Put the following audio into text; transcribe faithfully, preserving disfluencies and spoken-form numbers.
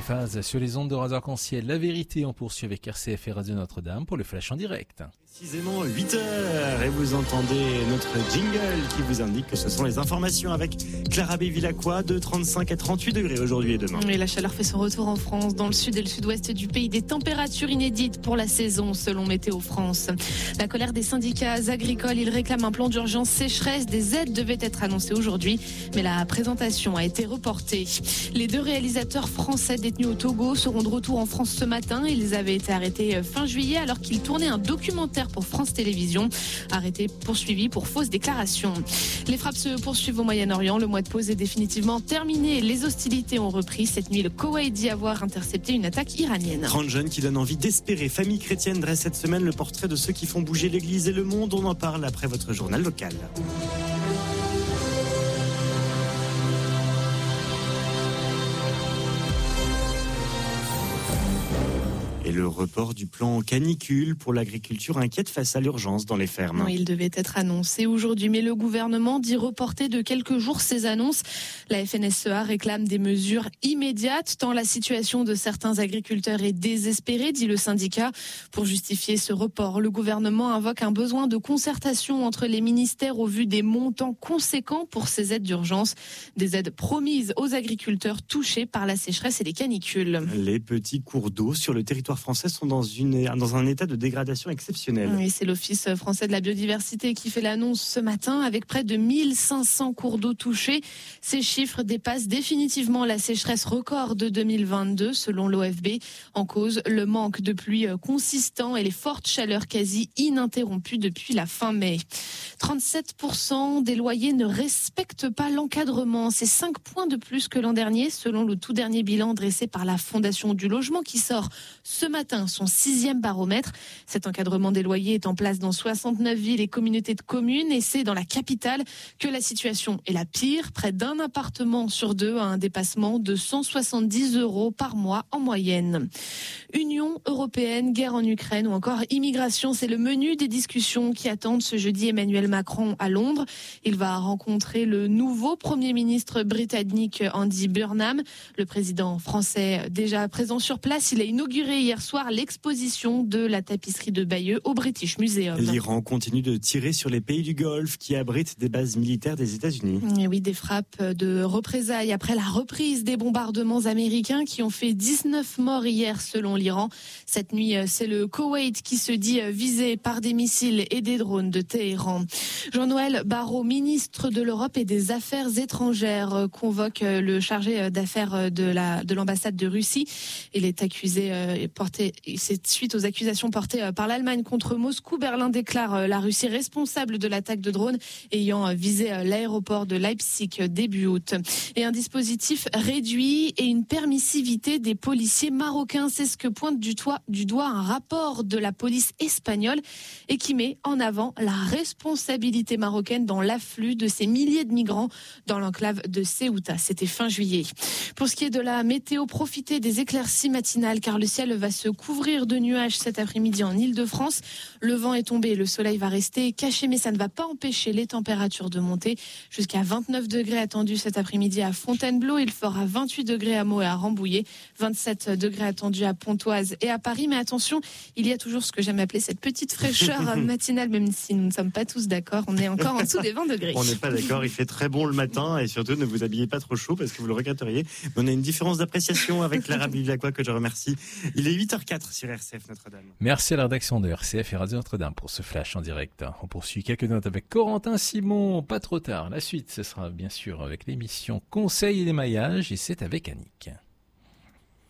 Stéphane, sur les ondes de Radio Arc-en-Ciel, la vérité, on poursuit avec R C F et Radio Notre-Dame pour le flash en direct. Précisément huit heures et vous entendez notre jingle qui vous indique que ce sont les informations avec Clara Bévilacqua de trente-cinq à trente-huit degrés aujourd'hui et demain. Et la chaleur fait son retour en France, dans le sud et le sud-ouest du pays, des températures inédites pour la saison selon Météo France. La colère des syndicats agricoles, ils réclament un plan d'urgence sécheresse, des aides devaient être annoncées aujourd'hui, mais la présentation a été reportée. Les deux réalisateurs français détenus au Togo seront de retour en France ce matin. Ils avaient été arrêtés fin juillet alors qu'ils tournaient un documentaire pour France Télévisions, arrêtés poursuivis pour fausses déclarations. Les frappes se poursuivent au Moyen-Orient. Le mois de pause est définitivement terminé. Les hostilités ont repris. Cette nuit, le Koweït dit avoir intercepté une attaque iranienne. trente jeunes qui donnent envie d'espérer. Famille chrétienne dresse cette semaine le portrait de ceux qui font bouger l'Église et le monde. On en parle après votre journal local. Et le report du plan canicule pour l'agriculture inquiète face à l'urgence dans les fermes. Non, il devait être annoncé aujourd'hui, mais le gouvernement dit reporter de quelques jours ces annonces. La F N S E A réclame des mesures immédiates, tant la situation de certains agriculteurs est désespérée, dit le syndicat. Pour justifier ce report, le gouvernement invoque un besoin de concertation entre les ministères au vu des montants conséquents pour ces aides d'urgence. Des aides promises aux agriculteurs touchés par la sécheresse et les canicules. Les petits cours d'eau sur le territoire français sont dans, une, dans un état de dégradation exceptionnel. Et c'est l'Office français de la biodiversité qui fait l'annonce ce matin avec près de mille cinq cents cours d'eau touchés. Ces chiffres dépassent définitivement la sécheresse record de deux mille vingt-deux selon l'O F B. En cause, le manque de pluie consistant et les fortes chaleurs quasi ininterrompues depuis la fin mai. trente-sept pour cent des loyers ne respectent pas l'encadrement. C'est cinq points de plus que l'an dernier selon le tout dernier bilan dressé par la Fondation du Logement qui sort ce matin son sixième baromètre. Cet encadrement des loyers est en place dans soixante-neuf villes et communautés de communes et c'est dans la capitale que la situation est la pire. Près d'un appartement sur deux a un dépassement de cent soixante-dix euros par mois en moyenne. Union européenne, guerre en Ukraine ou encore immigration, c'est le menu des discussions qui attendent ce jeudi Emmanuel Macron à Londres. Il va rencontrer le nouveau Premier ministre britannique Andy Burnham. Le président français déjà présent sur place, il a inauguré hier soir l'exposition de la tapisserie de Bayeux au British Museum. L'Iran continue de tirer sur les pays du Golfe qui abritent des bases militaires des États-Unis. Et oui, des frappes de représailles après la reprise des bombardements américains qui ont fait dix-neuf morts hier selon l'Iran. Cette nuit, c'est le Koweït qui se dit visé par des missiles et des drones de Téhéran. Jean-Noël Barrot, ministre de l'Europe et des Affaires étrangères, convoque le chargé d'affaires de la de l'ambassade de Russie. Il est accusé Porté, c'est suite aux accusations portées par l'Allemagne contre Moscou. Berlin déclare la Russie responsable de l'attaque de drones ayant visé l'aéroport de Leipzig début août. Et un dispositif réduit et une permissivité des policiers marocains, c'est ce que pointe du, toit, du doigt un rapport de la police espagnole et qui met en avant la responsabilité marocaine dans l'afflux de ces milliers de migrants dans l'enclave de Ceuta. C'était fin juillet. Pour ce qui est de la météo, profitez des éclaircies matinales car le ciel va se couvrir de nuages cet après-midi en Île-de-France. Le vent est tombé, le soleil va rester caché, mais ça ne va pas empêcher les températures de monter. Jusqu'à vingt-neuf degrés attendus cet après-midi à Fontainebleau. Il fera vingt-huit degrés à Meaux et à Rambouillet, vingt-sept degrés attendus à Pontoise et à Paris. Mais attention, il y a toujours ce que j'aime appeler cette petite fraîcheur matinale, même si nous ne sommes pas tous d'accord. On est encore en dessous des vingt degrés. On n'est pas d'accord, il fait très bon le matin et surtout ne vous habillez pas trop chaud parce que vous le regretteriez. Mais on a une différence d'appréciation avec Clara Bévilacqua que je remercie. Il est huit heures quatre sur R C F Notre-Dame. Merci à la rédaction de R C F et Radio Notre-Dame pour ce flash en direct. On poursuit quelques notes avec Corentin Simon, pas trop tard. La suite, ce sera bien sûr avec l'émission Conseil et l'émaillage et c'est avec Annick.